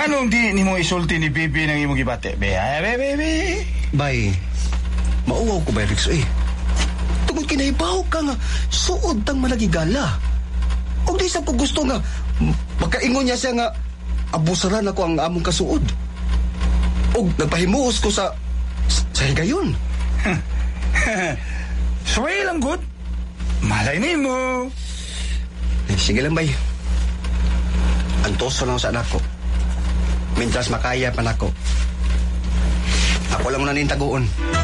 Nganong di ni mo isulti ni Bibi ng imong gibate? Be. Bay, mauwaw ko ba, Rix? Tungod kinaibaw ka nga, suod tang malagigala. O di sa ko gusto nga, makaingon niya siya nga, abusaran ako ang among kasuod. O nagpahimuos ko sa higayon. Sway lang, good. Malay ni mo. Sige lang, bay. Antoso lang sa anak ko. Mintras makaya pa na ako. Ako lang muna nin taguon.